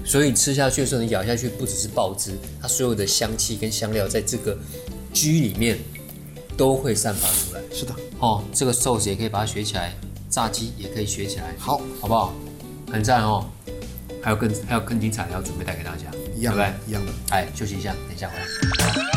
所以吃下去的时候，你咬下去不只是爆汁，它所有的香气跟香料在这个居里面都会散发出来。 是的， 哦，这个寿司也可以把它学起来，炸鸡也可以学起来， 好， 好不好？很赞哦。还有更精彩的要准备带给大家， 一样的， 对不对？ 一样的。 哎，休息一下，等一下回来。